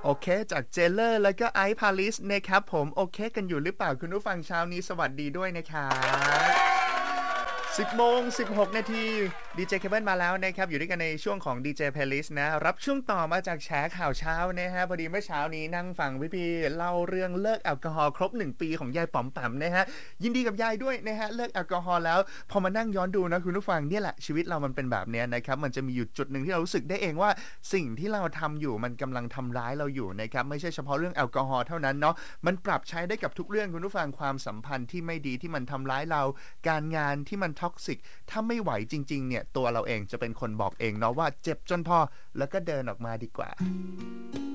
โอเคจากเจเลอร์แล้วก็ไอซ์พาลิสนะครับผมโอเคกันอยู่หรือเปล่าคุณผู้ฟังเช้านี้สวัสดีด้วยนะครับ10:16 นาทีดีเจเคเบิลมาแล้วนะครับอยู่ด้วยกันในช่วงของดีเจเพลย์ลิสต์นะรับช่วงต่อมาจากแชร์ข่าวเช้านะฮะพอดีเมื่อเช้านี้นั่งฟังพี่ๆเล่าเรื่องเลิกแอลกอฮอล์ครบ1ปีของยายป๋อมแปมนะฮะยินดีกับยายด้วยนะฮะเลิกแอลกอฮอล์แล้วพอมานั่งย้อนดูนะคุณผู้ฟังเนี่ยแหละชีวิตเรามันเป็นแบบนี้นะครับมันจะมีอยู่จุดนึงที่เรารู้สึกได้เองว่าสิ่งที่เราทำอยู่มันกำลังทำร้ายเราอยู่นะครับไม่ใช่เฉพาะเรื่องแอลกอฮอล์เท่านั้นเนาะมันปรับใช้ได้กับทุกเรื่องคุณผู้ฟังความสัมพันธ์ที่ไม่ดีที่มันทำร้ายเราการงานที่มันท็อกซิกถ้าไม่ไหวจริงๆเนี่ยตัวเราเองจะเป็นคนบอกเองเนาะว่าเจ็บจนพอแล้วก็เดินออกมาดีกว่า